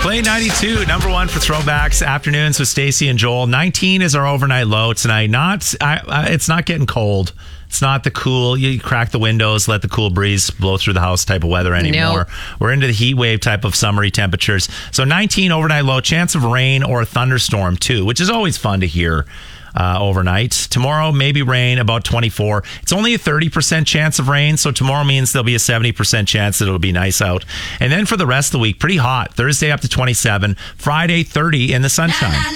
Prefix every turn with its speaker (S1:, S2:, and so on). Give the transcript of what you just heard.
S1: Play 92, number one for throwbacks. Afternoons with Stacey and Joel. 19 is our overnight low tonight. It's not getting cold. It's not the cool, you crack the windows, let the cool breeze blow through the house type of weather anymore.
S2: Nope.
S1: We're into the heat wave type of summery temperatures. So 19 overnight low, chance of rain or a thunderstorm too, which is always fun to hear overnight. Tomorrow, maybe rain, about 24. It's only a 30% chance of rain, so tomorrow means there'll be a 70% chance that it'll be nice out. And then for the rest of the week, pretty hot. Thursday up to 27, Friday 30 in the sunshine.